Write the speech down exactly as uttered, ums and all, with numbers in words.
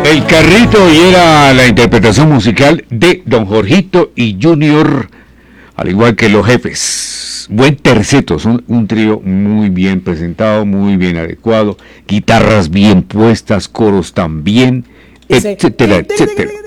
El Carrito, y era la interpretación musical de Don Jorgito y Junior, al igual que Los Jefes. Buen terceto, son un trío muy bien presentado, muy bien adecuado, guitarras bien puestas, coros también, etcétera, etcétera.